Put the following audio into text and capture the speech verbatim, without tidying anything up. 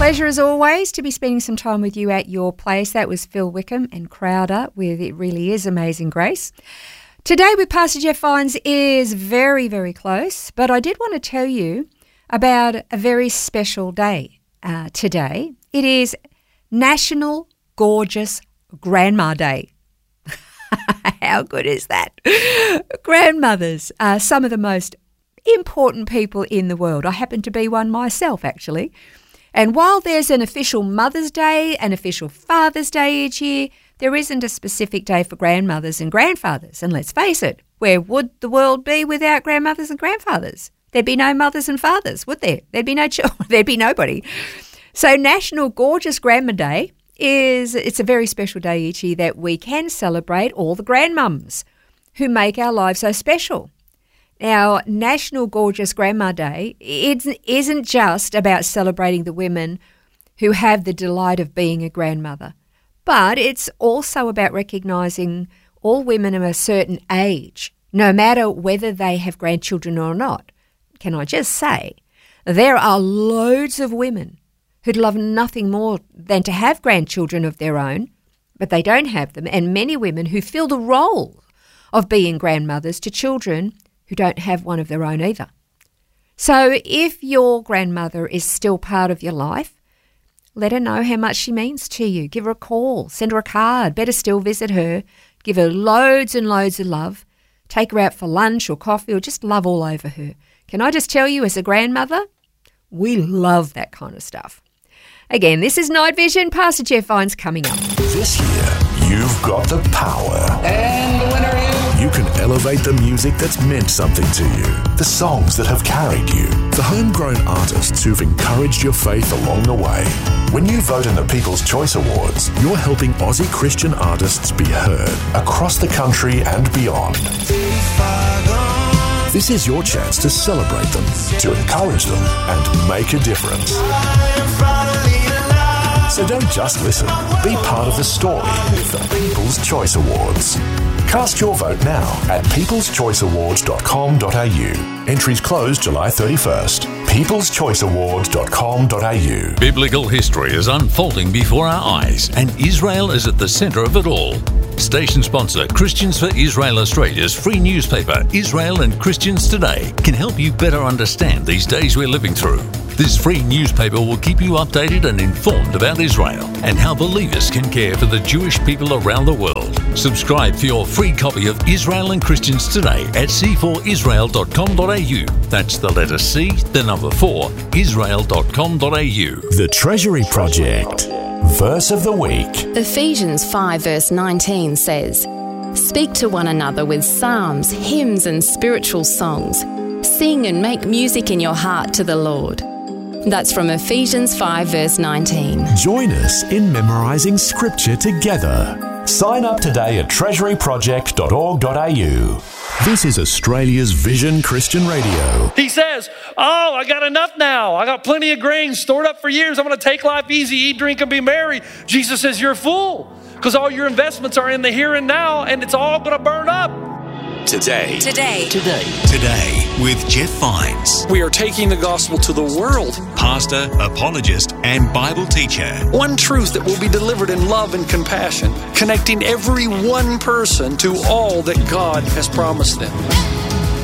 pleasure as always to be spending some time with you at your place. That was Phil Wickham and Crowder with It Really Is Amazing Grace. Today with Pastor Jeff Vines is very, very close, but I did want to tell you about a very special day uh, today. It is National Gorgeous Grandma Day. How good is that? Grandmothers are some of the most important people in the world. I happen to be one myself, actually. And while there's an official Mother's Day, an official Father's Day each year, there isn't a specific day for grandmothers and grandfathers. And let's face it, where would the world be without grandmothers and grandfathers? There'd be no mothers and fathers, would there? There'd be no children. There'd be nobody. So National Gorgeous Grandma Day is, it's a very special day each year that we can celebrate all the grandmums who make our lives so special. Now, National Gorgeous Grandma Day it isn't just about celebrating the women who have the delight of being a grandmother, but it's also about recognising all women of a certain age, no matter whether they have grandchildren or not. Can I just say, there are loads of women who'd love nothing more than to have grandchildren of their own, but they don't have them, and many women who fill the role of being grandmothers to children who don't have one of their own either. So if your grandmother is still part of your life, let her know how much she means to you. Give her a call, send her a card, better still visit her, give her loads and loads of love, take her out for lunch or coffee or just love all over her. Can I just tell you, as a grandmother, we love that kind of stuff. Again, this is Night Vision. Pastor Jeff Vines coming up. This year, you've got the power. And the winner is... You can elevate the music that's meant something to you, the songs that have carried you, the homegrown artists who've encouraged your faith along the way. When you vote in the People's Choice Awards, you're helping Aussie Christian artists be heard across the country and beyond. This is your chance to celebrate them, to encourage them, and make a difference. So don't just listen, be part of the story with the People's Choice Awards. Cast your vote now at peoples choice awards dot com dot a u. Entries close July thirty-first. peoples choice awards dot com dot a u. Biblical history is unfolding before our eyes, and Israel is at the centre of it all. Station sponsor Christians for Israel Australia's free newspaper, Israel and Christians Today, can help you better understand these days we're living through. This free newspaper will keep you updated and informed about Israel and how believers can care for the Jewish people around the world. Subscribe for your free copy of Israel and Christians Today at c four israel dot com dot a u. That's the letter C, the number four, israel dot com dot a u. The Treasury Project. Verse of the Week. Ephesians five verse nineteen says, "Speak to one another with psalms, hymns and spiritual songs. Sing and make music in your heart to the Lord." That's from Ephesians five verse nineteen. Join us in memorising scripture together. Sign up today at treasury project dot org dot a u. This is Australia's Vision Christian Radio. He says, oh, I got enough now. I got plenty of grain stored up for years. I'm going to take life easy, eat, drink, and be merry. Jesus says, you're a fool, because all your investments are in the here and now, and it's all going to burn up. Today. Today. Today. Today with Jeff Vines. We are taking the gospel to the world. Pastor, apologist, and Bible teacher. One truth that will be delivered in love and compassion, connecting every one person to all that God has promised them.